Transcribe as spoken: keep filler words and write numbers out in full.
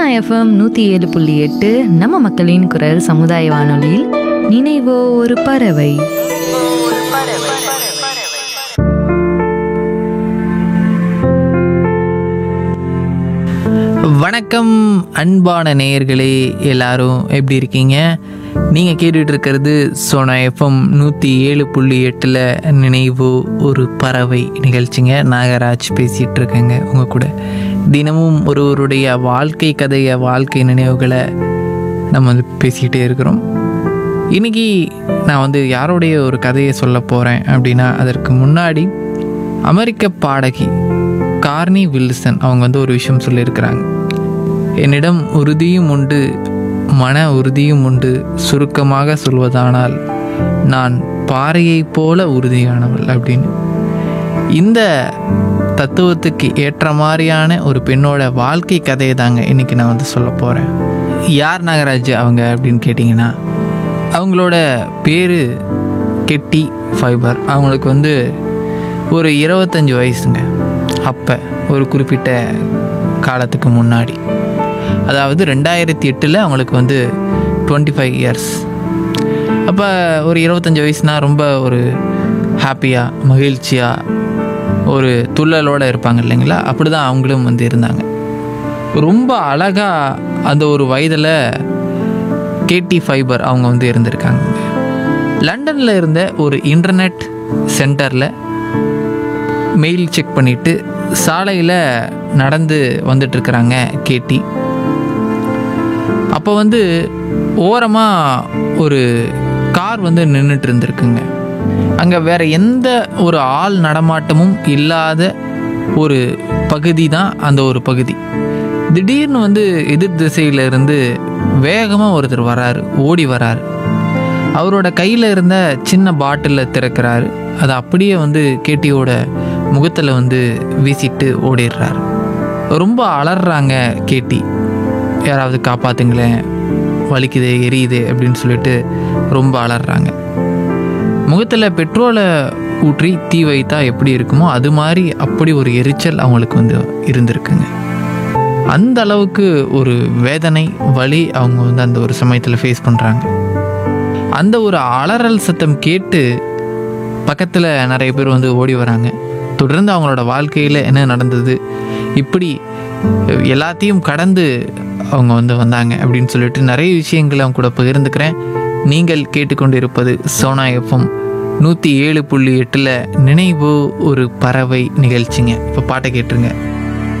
FM நூற்றி ஏழு புள்ளி எட்டு நம்ம மக்களின் குரல் சமுதாய வானொலியில் நினைவோ ஒரு பறவை. வணக்கம் அன்பான நேயர்களே, எல்லாரும் எப்படி இருக்கீங்க? நீங்கள் கேட்டுட்டு இருக்கிறது சோனா எஃப்எம் நூற்றி ஏழு புள்ளி எட்டில் நினைவு ஒரு பறவை நிகழ்ச்சிங்க. நாகராஜ் பேசிகிட்டு இருக்கேங்க உங்கள் கூட. தினமும் ஒருவருடைய வாழ்க்கை கதையை, வாழ்க்கை நினைவுகளை நம்ம வந்து பேசிக்கிட்டே இருக்கிறோம். இன்றைக்கி நான் வந்து யாருடைய ஒரு கதையை சொல்ல போகிறேன் அப்படின்னா, அதற்கு முன்னாடி அமெரிக்க பாடகி கார்னி வில்சன் அவங்க வந்து ஒரு விஷயம் சொல்லியிருக்கிறாங்க. என்னிடம் உறுதியும் உண்டு, மன உறுதியும் உண்டு. சுருக்கமாக சொல்வதானால் நான் பாறையைப் போல உறுதியானவள் அப்படின்னு. இந்த தத்துவத்துக்கு ஏற்ற மாதிரியான ஒரு பெண்ணோட வாழ்க்கை கதையை தாங்க இன்றைக்கி நான் வந்து சொல்ல போகிறேன். யார் நாகராஜ் அவங்க அப்படின்னு கேட்டிங்கன்னா, அவங்களோட பேர் கெட்டி ஃபைபர். அவங்களுக்கு வந்து ஒரு இருபத்தஞ்சி வயசுங்க. அப்போ ஒரு குறிப்பிட்ட காலத்துக்கு முன்னாடி, அதாவது ரெண்டாயிரத்தி எட்டில் அவங்களுக்கு வந்து டுவெண்ட்டி ஃபைவ் இயர்ஸ். அப்போ ஒரு இருபத்தஞ்சி வயசுனால் ரொம்ப ஒரு ஹாப்பியாக, மகிழ்ச்சியாக, ஒரு துள்ளலோடு இருப்பாங்க இல்லைங்களா? அப்படி தான் அவங்களும் வந்து இருந்தாங்க. ரொம்ப அழகாக அந்த ஒரு வயதில் கேட்டி ஃபைபர் அவங்க வந்து இருந்திருக்காங்க. லண்டனில் இருந்த ஒரு இன்டர்நெட் சென்டரில் மெயில் செக் பண்ணிவிட்டு சாலையில் நடந்து வந்துட்டுருக்குறாங்க கேட்டி. அப்போ வந்து ஓரமாக ஒரு கார் வந்து நின்றுட்டு இருந்திருக்குங்க. அங்கே வேறு எந்த ஒரு ஆள் நடமாட்டமும் இல்லாத ஒரு பகுதி தான் அந்த ஒரு பகுதி. திடீர்னு வந்து எதிர் திசையில் இருந்து வேகமாக ஒருத்தர் வராரு, ஓடி வராரு. அவரோட கையில் இருந்த சின்ன பாட்டிலில் திறக்கிறாரு. அதை அப்படியே வந்து கேட்டியோட முகத்தில் வந்து வீசிட்டு ஓடிடுறாரு. ரொம்ப அலறாங்க கேட்டி. யாராவது காப்பாற்றுங்களேன், வலிக்குது, எரியுது அப்படின்னு சொல்லிட்டு ரொம்ப அலறாங்க. முகத்தில் பெட்ரோலை ஊற்றி தீ வைத்தா எப்படி இருக்குமோ அது மாதிரி அப்படி ஒரு எரிச்சல் அவங்களுக்கு வந்து இருந்திருக்குங்க. அந்த அளவுக்கு ஒரு வேதனை, வலி அவங்க வந்து அந்த ஒரு சமயத்தில் ஃபேஸ் பண்ணுறாங்க. அந்த ஒரு அலறல் சத்தம் கேட்டு பக்கத்தில் நிறைய பேர் வந்து ஓடி வராங்க. தொடர்ந்து அவங்களோட வாழ்க்கையில் என்ன நடந்தது, இப்படி எல்லாத்தையும் கடந்து அவங்க வந்து வந்தாங்க அப்படின்னு சொல்லிட்டு நிறைய விஷயங்களை அவங்க கூட பகிர்ந்துக்கிறேன். நீங்கள் கேட்டுக்கொண்டு இருப்பது சோனா எஃப்எம் நூற்றி ஏழு புள்ளி எட்டில் நினைவு ஒரு பறவை நிகழ்ச்சிங்க. இப்போ பாட்டை கேட்டுருங்க.